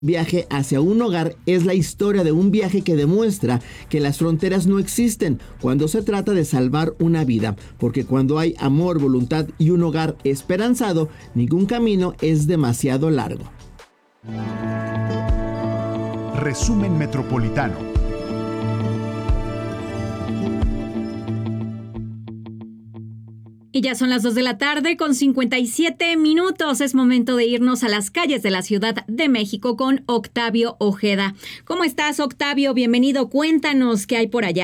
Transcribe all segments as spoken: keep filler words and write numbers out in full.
Viaje hacia un hogar es la historia de un viaje que demuestra que las fronteras no existen cuando se trata de salvar una vida, porque cuando hay amor, voluntad y un hogar esperanzado, ningún camino es demasiado largo. Resumen Metropolitano. Y ya son las dos de la tarde con cincuenta y siete minutos. Es momento de irnos a las calles de la Ciudad de México con Octavio Ojeda. ¿Cómo estás, Octavio? Bienvenido. Cuéntanos qué hay por allá.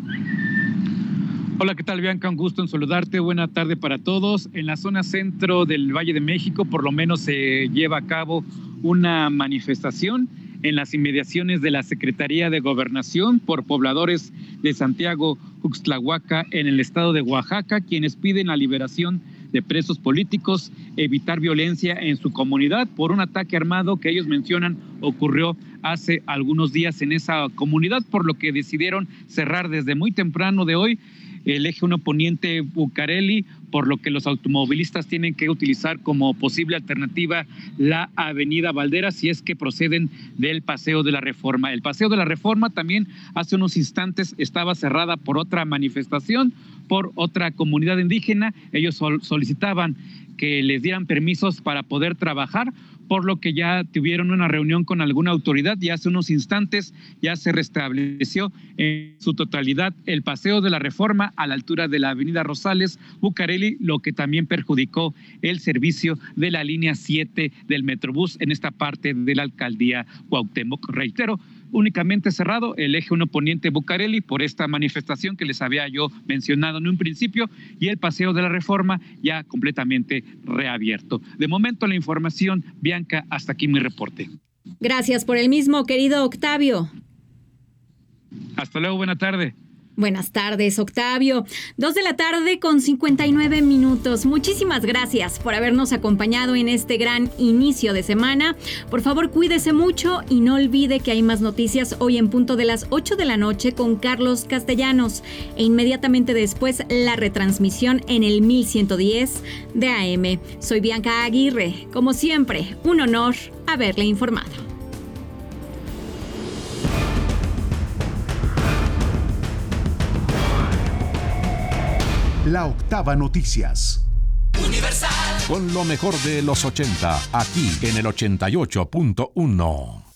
Hola, ¿qué tal, Bianca? Un gusto en saludarte. Buena tarde para todos. En la zona centro del Valle de México, por lo menos se lleva a cabo una manifestación en las inmediaciones de la Secretaría de Gobernación por pobladores de Santiago Uxtlahuaca en el estado de Oaxaca, quienes piden la liberación de presos políticos, evitar violencia en su comunidad por un ataque armado que ellos mencionan ocurrió hace algunos días en esa comunidad, por lo que decidieron cerrar desde muy temprano de hoy el eje uno Poniente Bucareli, por lo que los automovilistas tienen que utilizar como posible alternativa la avenida Valderas si es que proceden del Paseo de la Reforma. El Paseo de la Reforma también hace unos instantes estaba cerrada por otra manifestación, por otra comunidad indígena. Ellos sol- solicitaban que les dieran permisos para poder trabajar, por lo que ya tuvieron una reunión con alguna autoridad y hace unos instantes ya se restableció en su totalidad el Paseo de la Reforma a la altura de la avenida Rosales Bucareli, lo que también perjudicó el servicio de la línea siete del Metrobús en esta parte de la alcaldía Cuauhtémoc. Reitero, únicamente cerrado el eje uno Poniente Bucareli por esta manifestación que les había yo mencionado en un principio, y el Paseo de la Reforma ya completamente reabierto. De momento la información, Bianca, hasta aquí mi reporte. Gracias por el mismo, querido Octavio. Hasta luego, buena tarde. Buenas tardes, Octavio. Dos de la tarde con cincuenta y nueve minutos. Muchísimas gracias por habernos acompañado en este gran inicio de semana. Por favor, cuídese mucho y no olvide que hay más noticias hoy en punto de las ocho de la noche con Carlos Castellanos. E inmediatamente después la retransmisión en el mil ciento diez de A M. Soy Bianca Aguirre. Como siempre, un honor haberle informado. La Octava Noticias. Universal. Con lo mejor de los ochenta, aquí en el ochenta y ocho punto uno.